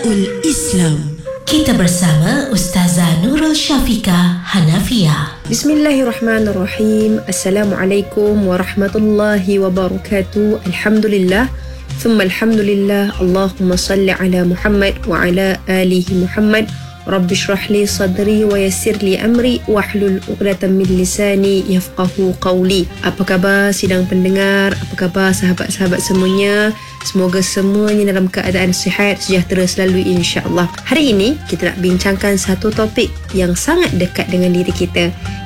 Nidaul Islam. Kita bersama Ustazah Nurul Syafiqah Hanafiah. Bismillahirrahmanirrahim. Assalamualaikum warahmatullahi wabarakatuh. Alhamdulillah. Thumma alhamdulillah. Allahumma salli ala Muhammad wa ala alihi Muhammad. Rabbi shrah li sadri wa yassir li amri wahlul 'uqdatam min lisani yafqahu qawli. Apa khabar sidang pendengar? Apa khabar sahabat-sahabat semuanya? Semoga semuanya dalam keadaan sihat, sejahtera selalu insya-Allah. Hari ini kita nak bincangkan satu topik yang sangat dekat dengan diri kita,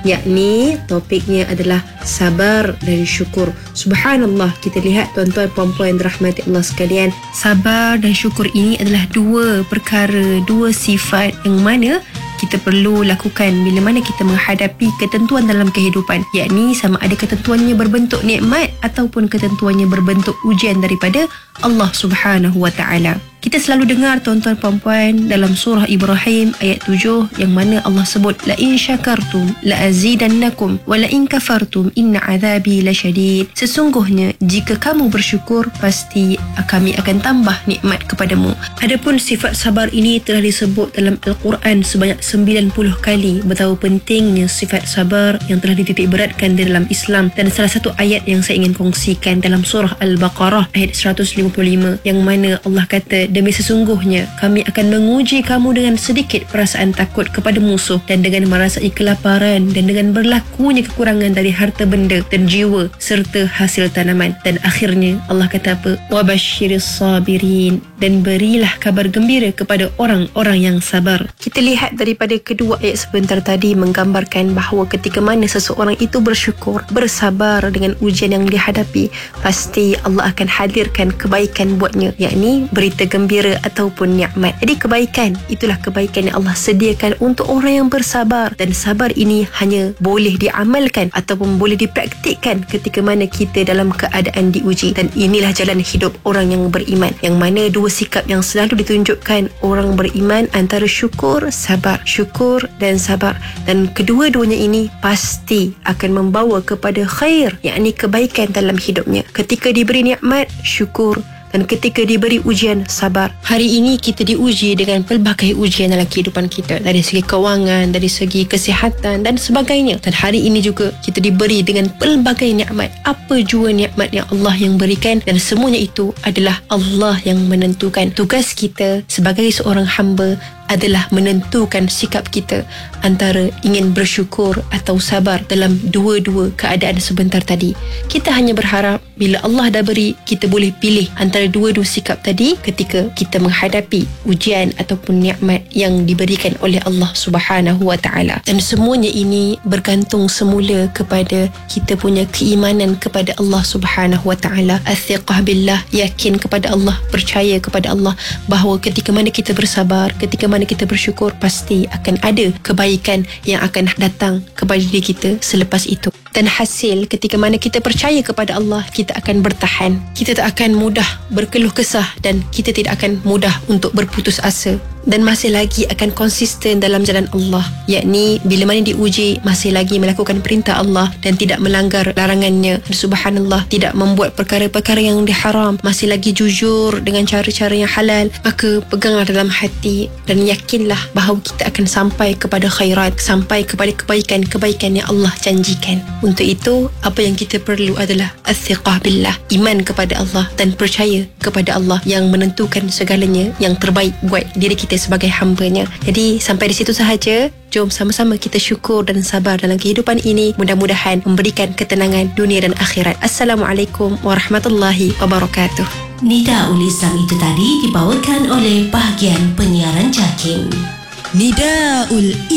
yakni topiknya adalah sabar dan syukur. Subhanallah, kita lihat tuan-tuan puan-puan yang dirahmati Allah sekalian, sabar dan syukur ini adalah dua perkara, dua sifat yang mana kita perlu lakukan bila mana kita menghadapi ketentuan dalam kehidupan, yakni sama ada ketentuannya berbentuk nikmat ataupun ketentuannya berbentuk ujian daripada Allah Subhanahu wa ta'ala. Kita selalu dengar tuan-tuan puan-puan dalam surah Ibrahim ayat 7 yang mana Allah sebut la in syakartum la azidannakum wa la in kafartum inna azabi lasyadid. Sesungguhnya jika kamu bersyukur pasti kami akan tambah nikmat kepadamu. Adapun sifat sabar ini telah disebut dalam Al-Quran sebanyak 90 kali. Betapa pentingnya sifat sabar yang telah dititik beratkan di dalam Islam, dan salah satu ayat yang saya ingin kongsikan dalam surah Al-Baqarah ayat 155 yang mana Allah kata, demi sesungguhnya kami akan menguji kamu dengan sedikit perasaan takut kepada musuh dan dengan merasai kelaparan dan dengan berlakunya kekurangan dari harta benda dan jiwa serta hasil tanaman. Dan akhirnya Allah kata apa? Wabasyiris sabirin, dan berilah kabar gembira kepada orang-orang yang sabar. Kita lihat daripada kedua ayat sebentar tadi menggambarkan bahawa ketika mana seseorang itu bersyukur, bersabar dengan ujian yang dihadapi, pasti Allah akan hadirkan kebaikan buatnya, yakni berita gembira ataupun nikmat. Jadi kebaikan, itulah kebaikan yang Allah sediakan untuk orang yang bersabar, dan sabar ini hanya boleh diamalkan ataupun boleh dipraktikkan ketika mana kita dalam keadaan diuji. Dan inilah jalan hidup orang yang beriman, yang mana dua sikap yang selalu ditunjukkan orang beriman antara syukur, sabar, syukur dan sabar, dan kedua-duanya ini pasti akan membawa kepada khair, yakni kebaikan dalam hidupnya. Ketika diberi nikmat, syukur, dan ketika diberi ujian, sabar. Hari ini kita diuji dengan pelbagai ujian dalam kehidupan kita, dari segi kewangan, dari segi kesihatan dan sebagainya. Dan hari ini juga kita diberi dengan pelbagai nikmat. Apa jua nikmat yang Allah yang berikan, dan semuanya itu adalah Allah yang menentukan. Tugas kita sebagai seorang hamba adalah menentukan sikap kita antara ingin bersyukur atau sabar dalam dua-dua keadaan sebentar tadi. Kita hanya berharap bila Allah dah beri, kita boleh pilih antara dua-dua sikap tadi ketika kita menghadapi ujian ataupun nikmat yang diberikan oleh Allah Subhanahu wa ta'ala. Dan semuanya ini bergantung semula kepada kita punya keimanan kepada Allah Subhanahu wa ta'ala. Athiqah billah, yakin kepada Allah, percaya kepada Allah bahawa ketika mana kita bersabar, ketika mana kita bersyukur, pasti akan ada kebaikan yang akan datang kepada diri kita selepas itu. Dan hasil ketika mana kita percaya kepada Allah, kita akan bertahan, kita tak akan mudah berkeluh kesah, dan kita tidak akan mudah untuk berputus asa, dan masih lagi akan konsisten dalam jalan Allah, yakni bila mana diuji masih lagi melakukan perintah Allah dan tidak melanggar larangannya. Subhanallah, tidak membuat perkara-perkara yang diharam, masih lagi jujur dengan cara-cara yang halal. Maka peganglah dalam hati dan yakinlah bahawa kita akan sampai kepada khairat, sampai kepada kebaikan-kebaikan yang Allah janjikan. Untuk itu, apa yang kita perlu adalah athiqah billah, iman kepada Allah dan percaya kepada Allah yang menentukan segalanya yang terbaik buat diri kita sebagai hambanya. Jadi sampai di situ sahaja. Jom sama-sama kita syukur dan sabar dalam kehidupan ini. Mudah-mudahan memberikan ketenangan dunia dan akhirat. Assalamualaikum warahmatullahi wabarakatuh. Nidaul Islam itu tadi dibawakan oleh bahagian penyiaran JAKIM. Nidaul